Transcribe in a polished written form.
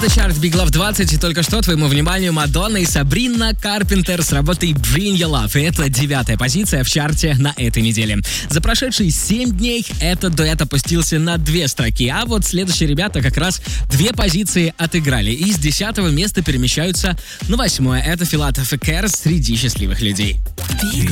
Это чарт Big Love 20, и только что твоему вниманию Мадонна и Сабрина Карпентер с работой Bring Your Love. И это 9-я позиция в чарте на этой неделе. За прошедшие 7 дней этот дуэт опустился на 2 строки, а вот следующие ребята как раз 2 позиции отыграли. И с 10-го места перемещаются на 8-е. Это Филатов и Кэр «Среди счастливых людей». Big